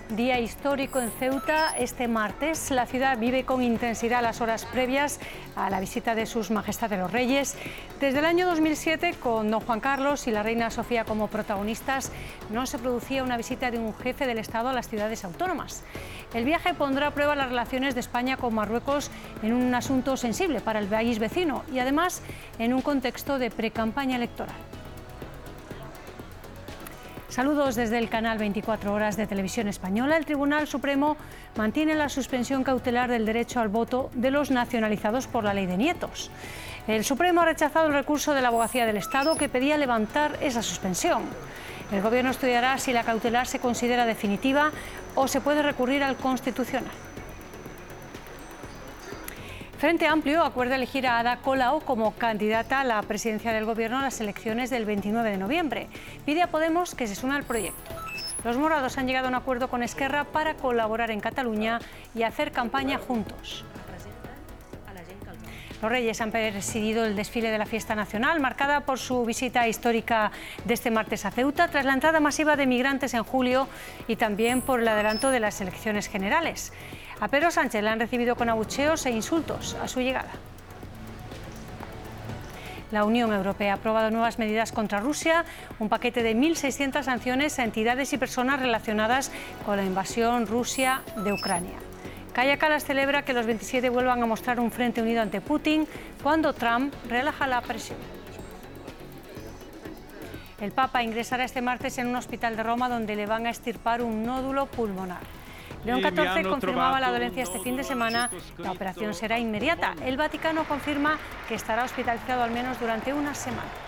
Día histórico en Ceuta este martes. La ciudad vive con intensidad las horas previas a la visita de sus majestades los reyes. Desde el año 2007, con don Juan Carlos y la reina Sofía como protagonistas, no se producía una visita de un jefe del Estado a las ciudades autónomas. El viaje pondrá a prueba las relaciones de España con Marruecos en un asunto sensible para el país vecino y además en un contexto de precampaña electoral. Saludos desde el canal 24 Horas de Televisión Española. El Tribunal Supremo mantiene la suspensión cautelar del derecho al voto de los nacionalizados por la ley de nietos. El Supremo ha rechazado el recurso de la Abogacía del Estado que pedía levantar esa suspensión. El Gobierno estudiará si la cautelar se considera definitiva o se puede recurrir al Constitucional. Frente Amplio acuerda elegir a Ada Colau como candidata a la presidencia del Gobierno en las elecciones del 29 de noviembre. Pide a Podemos que se sume al proyecto. Los morados han llegado a un acuerdo con Esquerra para colaborar en Cataluña y hacer campaña juntos. Los Reyes han presidido el desfile de la fiesta nacional, marcada por su visita histórica de este martes a Ceuta, tras la entrada masiva de migrantes en julio y también por el adelanto de las elecciones generales. A Pedro Sánchez le han recibido con abucheos e insultos a su llegada. La Unión Europea ha aprobado nuevas medidas contra Rusia, un paquete de 1.600 sanciones a entidades y personas relacionadas con la invasión rusa de Ucrania. Kaja Kallas celebra que los 27 vuelvan a mostrar un frente unido ante Putin cuando Trump relaja la presión. El Papa ingresará este martes en un hospital de Roma donde le van a extirpar un nódulo pulmonar. León XIV confirmaba la dolencia este fin de semana. La operación será inmediata. El Vaticano confirma que estará hospitalizado al menos durante una semana.